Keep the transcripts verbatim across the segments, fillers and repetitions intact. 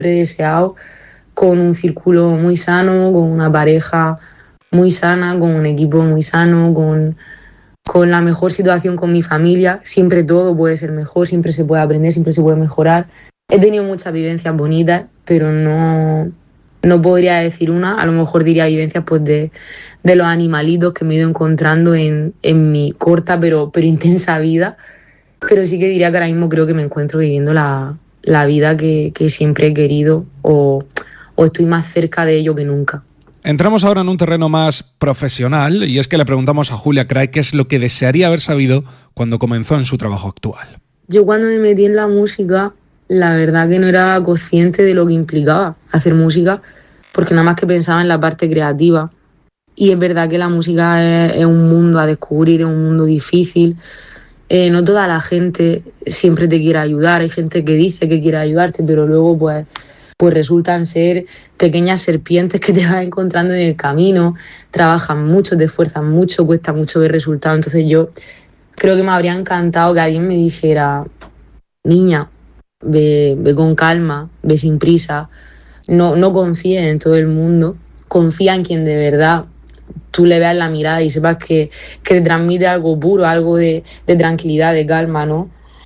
he deseado, con un círculo muy sano, con una pareja muy sana, con un equipo muy sano, con, con la mejor situación con mi familia. Siempre todo puede ser mejor, siempre se puede aprender, siempre se puede mejorar. He tenido muchas vivencias bonitas, pero no, no podría decir una. A lo mejor diría vivencias pues, de, de los animalitos que me he ido encontrando en, en mi corta pero, pero intensa vida. Pero sí que diría que ahora mismo creo que me encuentro viviendo la, la vida que, que siempre he querido o, o estoy más cerca de ello que nunca. Entramos ahora en un terreno más profesional y es que le preguntamos a Julia Cray qué es lo que desearía haber sabido cuando comenzó en su trabajo actual. Yo cuando me metí en la música, la verdad que no era consciente de lo que implicaba hacer música, porque nada más que pensaba en la parte creativa. Y es verdad que la música es, es un mundo a descubrir, es un mundo difícil. Eh, no toda la gente siempre te quiere ayudar, hay gente que dice que quiere ayudarte, pero luego pues, pues resultan ser pequeñas serpientes que te vas encontrando en el camino, trabajan mucho, te esfuerzan mucho, cuesta mucho ver resultados. Entonces yo creo que me habría encantado que alguien me dijera, niña, ve, ve con calma, ve sin prisa, no, no confíes en todo el mundo, confía en quien de verdad tú le veas la mirada y sepas que, que te transmite algo puro, algo de, de tranquilidad, de calma, ¿no?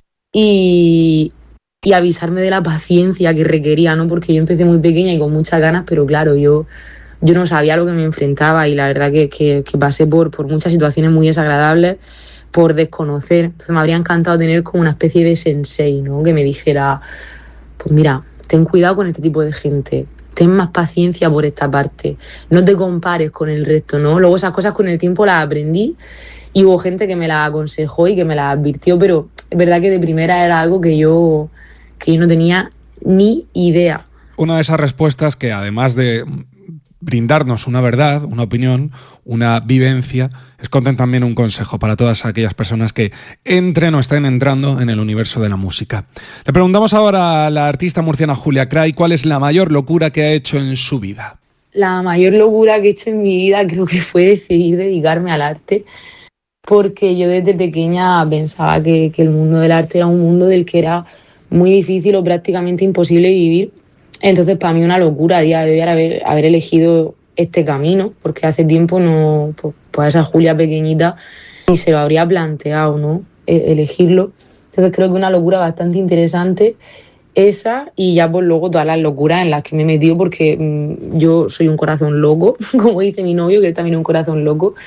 Y, y avisarme de la paciencia que requería, ¿no? Porque yo empecé muy pequeña y con muchas ganas, pero claro, yo, yo no sabía a lo que me enfrentaba y la verdad que, que, que pasé por, por muchas situaciones muy desagradables por desconocer. Entonces me habría encantado tener como una especie de sensei, ¿no? Que me dijera, pues mira, ten cuidado con este tipo de gente, ten más paciencia por esta parte, no te compares con el resto, ¿no? Luego esas cosas con el tiempo las aprendí y hubo gente que me las aconsejó y que me las advirtió, pero es verdad que de primera era algo que yo, que yo no tenía ni idea. Una de esas respuestas que además de brindarnos una verdad, una opinión, una vivencia, esconden también un consejo para todas aquellas personas que entren o estén entrando en el universo de la música. Le preguntamos ahora a la artista murciana Julia Cray cuál es la mayor locura que ha hecho en su vida. La mayor locura que he hecho en mi vida creo que fue decidir dedicarme al arte, porque yo desde pequeña pensaba que, que el mundo del arte era un mundo del que era muy difícil o prácticamente imposible vivir. Entonces, para mí una locura a día de hoy haber, haber elegido este camino, porque hace tiempo no, pues, pues a esa Julia pequeñita ni se lo habría planteado, ¿no? E- elegirlo. Entonces creo que una locura bastante interesante esa y ya pues luego todas las locuras en las que me he metido, porque mmm, yo soy un corazón loco, como dice mi novio, que él también es un corazón loco.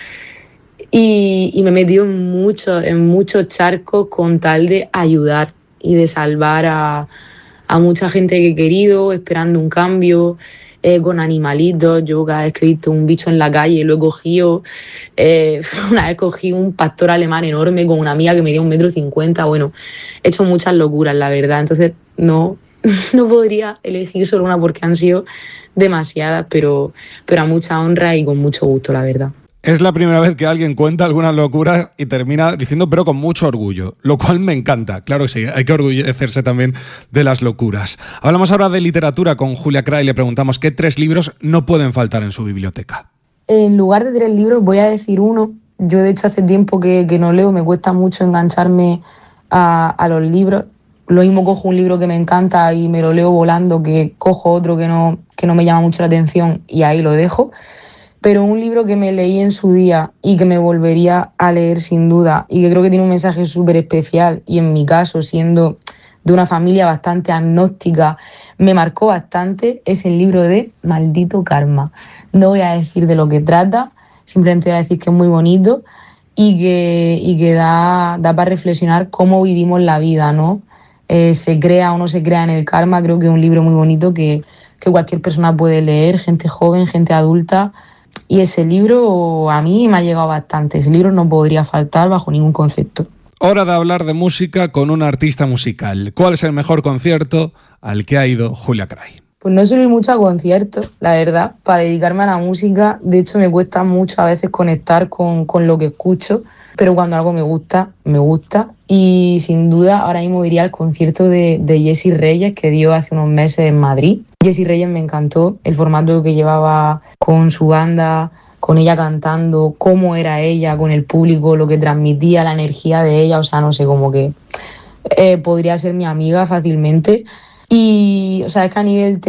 Y, y me he metido en, mucho, en muchos charcos con tal de ayudar y de salvar a, a mucha gente que he querido, esperando un cambio, eh, con animalitos. Yo cada vez que he visto un bicho en la calle lo he cogido. Eh, una vez cogí un pastor alemán enorme con una amiga que medía un metro cincuenta. Bueno, he hecho muchas locuras, la verdad. Entonces no, no podría elegir solo una porque han sido demasiadas, pero, pero a mucha honra y con mucho gusto, la verdad. Es la primera vez que alguien cuenta alguna locura y termina diciendo pero con mucho orgullo, lo cual me encanta. Claro que sí, hay que orgullecerse también de las locuras. Hablamos ahora de literatura con Julia Cray y le preguntamos qué tres libros no pueden faltar en su biblioteca. En lugar de tres libros voy a decir uno. Yo de hecho hace tiempo que, que no leo, me cuesta mucho engancharme a, a los libros. Lo mismo cojo un libro que me encanta y me lo leo volando, que cojo otro que no, que no me llama mucho la atención y ahí lo dejo. Pero un libro que me leí en su día y que me volvería a leer sin duda y que creo que tiene un mensaje súper especial y en mi caso, siendo de una familia bastante agnóstica, me marcó bastante, es el libro de Maldito Karma. No voy a decir de lo que trata, simplemente voy a decir que es muy bonito y que, y que da, da para reflexionar cómo vivimos la vida, ¿no? Eh, se crea o no se crea en el karma, creo que es un libro muy bonito que, que cualquier persona puede leer, gente joven, gente adulta. Y ese libro a mí me ha llegado bastante. Ese libro no podría faltar bajo ningún concepto. Hora de hablar de música con un artista musical. ¿Cuál es el mejor concierto al que ha ido Julia Cray? Pues no suelo ir mucho a conciertos, la verdad, para dedicarme a la música. De hecho, me cuesta mucho a veces conectar con, con lo que escucho, pero cuando algo me gusta, me gusta. Y sin duda, ahora mismo diría el concierto de, de Jessie Reyes que dio hace unos meses en Madrid. Jessie Reyes me encantó, el formato que llevaba con su banda, con ella cantando, cómo era ella con el público, lo que transmitía, la energía de ella. O sea, no sé, como que eh, podría ser mi amiga fácilmente. Y, o sea, es que a nivel